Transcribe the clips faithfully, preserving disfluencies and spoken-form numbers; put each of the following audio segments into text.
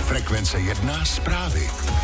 Frekvence jedna zprávy.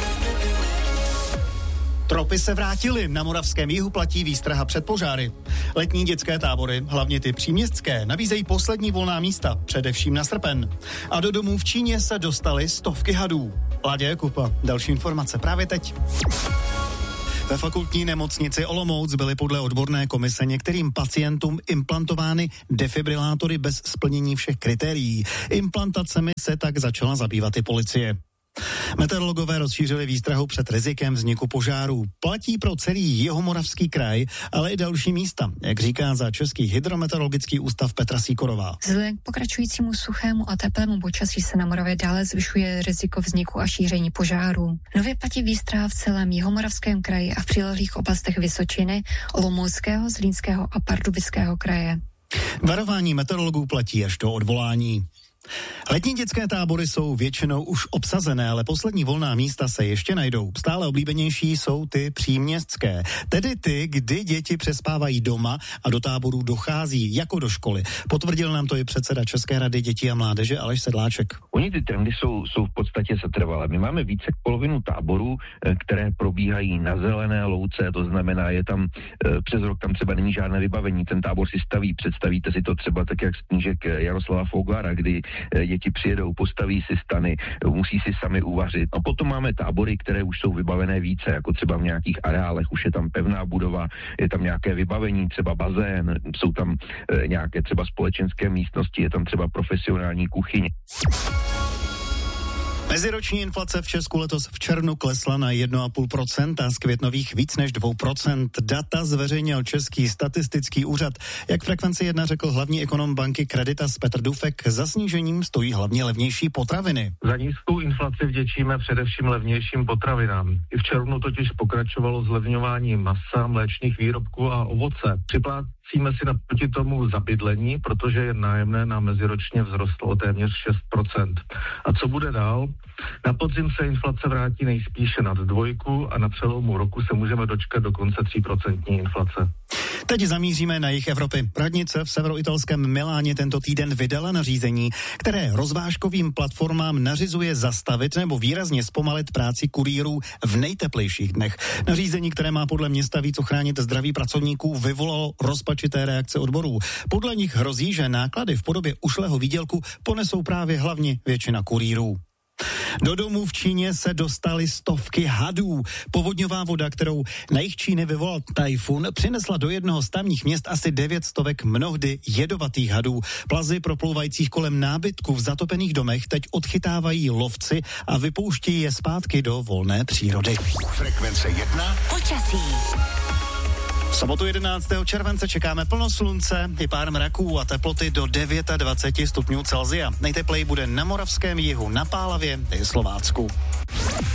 Tropy se vrátily, na moravském jihu platí výstraha před požáry. Letní dětské tábory, hlavně ty příměstské, nabízejí poslední volná místa, především na srpen. A do domů v Číně se dostaly stovky hadů. Láďa Jakuba, další informace právě teď. Ve fakultní nemocnici Olomouc byly podle odborné komise některým pacientům implantovány defibrilátory bez splnění všech kritérií. Implantacemi se tak začala zabývat i policie. Meteorologové rozšířili výstrahu před rizikem vzniku požárů. Platí pro celý jihomoravský kraj, ale i další místa, jak říká za Český hydrometeorologický ústav Petra Síkorová. Vzhledem k pokračujícímu suchému a teplému počasí se na Moravě dále zvyšuje riziko vzniku a šíření požárů. Nově platí výstraha v celém jihomoravském kraji a v přilehlých oblastech Vysočiny, Olomouckého, Zlínského a Pardubického kraje. Varování meteorologů platí až do odvolání. Letní dětské tábory jsou většinou už obsazené, ale poslední volná místa se ještě najdou. Stále oblíbenější jsou ty příměstské, tedy ty, kdy děti přespávají doma a do táborů dochází jako do školy. Potvrdil nám to i předseda České rady dětí a mládeže Aleš Sedláček. Oni ty trendy jsou, jsou v podstatě setrvalé. My máme více jak polovinu táborů, které probíhají na zelené louce, to znamená, je tam přes rok tam třeba není žádné vybavení, ten tábor si staví, představíte si to třeba tak jak z knížek Jaroslava Foglara, kdy děti přijedou, postaví si stany, musí si sami uvařit. A potom máme tábory, které už jsou vybavené více, jako třeba v nějakých areálech, už je tam pevná budova, je tam nějaké vybavení, třeba bazén, jsou tam e, nějaké třeba společenské místnosti, je tam třeba profesionální kuchyně. Meziroční inflace v Česku letos v červnu klesla na jedna celá pět procenta, z květnových víc než dvě procenta. Data zveřejnil Český statistický úřad. Jak Frekvenci jedna řekl hlavní ekonom banky Creditas Petr Dufek, za snížením stojí hlavně levnější potraviny. Za nízkou inflaci vděčíme především levnějším potravinám. I v červnu totiž pokračovalo zlevňování masa, mléčných výrobků a ovoce. Připlácíme si naproti tomu za bydlení, protože je nájemné nám meziročně vzrostlo o téměř šest procent. A co bude dál? Na podzim se inflace vrátí nejspíše nad dvojku a na přelomu roku se můžeme dočkat dokonce tří procent inflace. Teď zamíříme na jih Evropy. Radnice v severoitalském Miláně tento týden vydala nařízení, které rozvážkovým platformám nařizuje zastavit nebo výrazně zpomalit práci kurýrů v nejteplejších dnech. Nařízení, které má podle města víc ochránit zdraví pracovníků, vyvolalo rozpačité reakce odborů. Podle nich hrozí, že náklady v podobě ušlého výdělku ponesou právě hlavně většina kurýrů. Do domů v Číně se dostaly stovky hadů. Povodňová voda, kterou na jih Číny vyvolal tajfun, přinesla do jednoho z tamních měst asi devět stovek mnohdy jedovatých hadů. Plazy proplouvajících kolem nábytku v zatopených domech teď odchytávají lovci a vypouštějí je zpátky do volné přírody. Frekvence jedna. Počasí. V sobotu jedenáctého července čekáme plno slunce i pár mraků a teploty do dvacet devět stupňů Celsia. Nejtepleji bude na moravském jihu, na Pálavě i Slovácku.